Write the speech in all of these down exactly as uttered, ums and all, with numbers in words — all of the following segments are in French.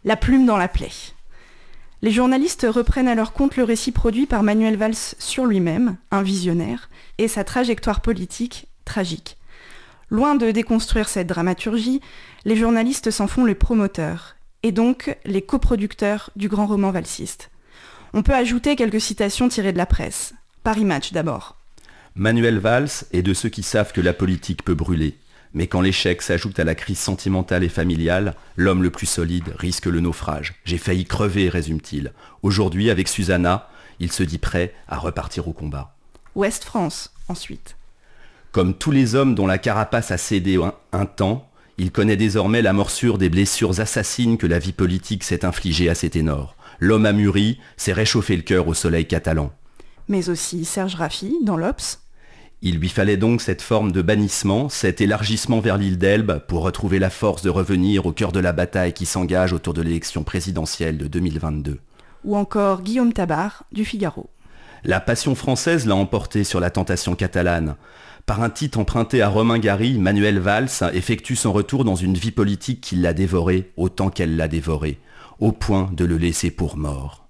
La plume dans la plaie. Les journalistes reprennent à leur compte le récit produit par Manuel Valls sur lui-même, un visionnaire, et sa trajectoire politique tragique. Loin de déconstruire cette dramaturgie, les journalistes s'en font les promoteurs, et donc les coproducteurs du grand roman valsiste. On peut ajouter quelques citations tirées de la presse. Paris Match d'abord. Manuel Valls est de ceux qui savent que la politique peut brûler. Mais quand l'échec s'ajoute à la crise sentimentale et familiale, l'homme le plus solide risque le naufrage. J'ai failli crever, résume-t-il. Aujourd'hui, avec Susanna, il se dit prêt à repartir au combat. Ouest France, ensuite. Comme tous les hommes dont la carapace a cédé un, un temps, il connaît désormais la morsure des blessures assassines que la vie politique s'est infligée à ses ténors. L'homme a mûri, s'est réchauffé le cœur au soleil catalan. Mais aussi Serge Raffi, dans l'Obs. Il lui fallait donc cette forme de bannissement, cet élargissement vers l'île d'Elbe pour retrouver la force de revenir au cœur de la bataille qui s'engage autour de l'élection présidentielle de deux mille vingt-deux. Ou encore Guillaume Tabar, du Figaro. La passion française l'a emporté sur la tentation catalane. Par un titre emprunté à Romain Gary, Manuel Valls effectue son retour dans une vie politique qui l'a dévoré autant qu'elle l'a dévoré, au point de le laisser pour mort.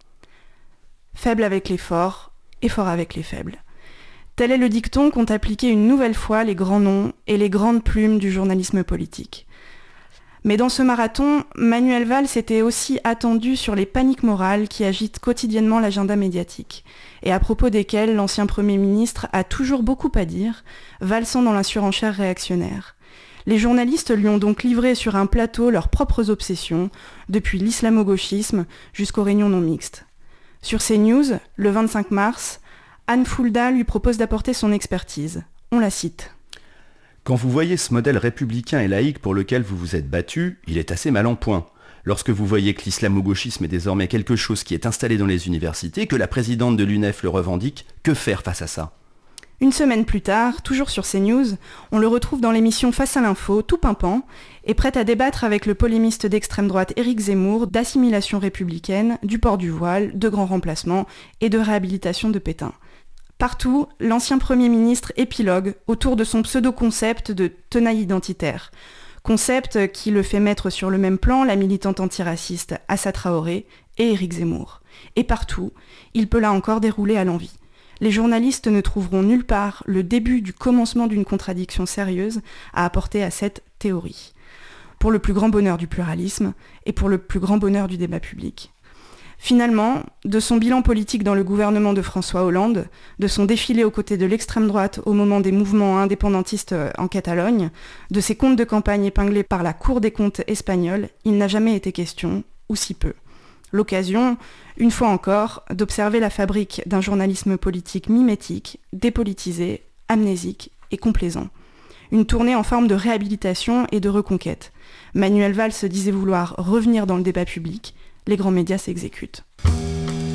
Faible avec les forts et fort avec les faibles. Tel est le dicton qu'ont appliqué une nouvelle fois les grands noms et les grandes plumes du journalisme politique. Mais dans ce marathon, Manuel Valls était aussi attendu sur les paniques morales qui agitent quotidiennement l'agenda médiatique, et à propos desquelles l'ancien Premier ministre a toujours beaucoup à dire, valsant dans la surenchère réactionnaire. Les journalistes lui ont donc livré sur un plateau leurs propres obsessions, depuis l'islamo-gauchisme jusqu'aux réunions non mixtes. Sur CNews, le vingt-cinq mars, Anne Fulda lui propose d'apporter son expertise. On la cite. Quand vous voyez ce modèle républicain et laïque pour lequel vous vous êtes battu, il est assez mal en point. Lorsque vous voyez que l'islamo-gauchisme est désormais quelque chose qui est installé dans les universités, que la présidente de l'U N E F le revendique, que faire face à ça ? Une semaine plus tard, toujours sur CNews, on le retrouve dans l'émission Face à l'info, tout pimpant, et prêt à débattre avec le polémiste d'extrême droite Éric Zemmour d'assimilation républicaine, du port du voile, de grands remplacements et de réhabilitation de Pétain. Partout, l'ancien Premier ministre épilogue autour de son pseudo-concept de tenaille identitaire. Concept qui le fait mettre sur le même plan la militante antiraciste Assa Traoré et Éric Zemmour. Et partout, il peut là encore dérouler à l'envi. Les journalistes ne trouveront nulle part le début du commencement d'une contradiction sérieuse à apporter à cette théorie. Pour le plus grand bonheur du pluralisme et pour le plus grand bonheur du débat public. Finalement, de son bilan politique dans le gouvernement de François Hollande, de son défilé aux côtés de l'extrême droite au moment des mouvements indépendantistes en Catalogne, de ses comptes de campagne épinglés par la Cour des comptes espagnole, il n'a jamais été question, ou si peu. L'occasion, une fois encore, d'observer la fabrique d'un journalisme politique mimétique, dépolitisé, amnésique et complaisant. Une tournée en forme de réhabilitation et de reconquête. Manuel Valls disait vouloir revenir dans le débat public. Les grands médias s'exécutent.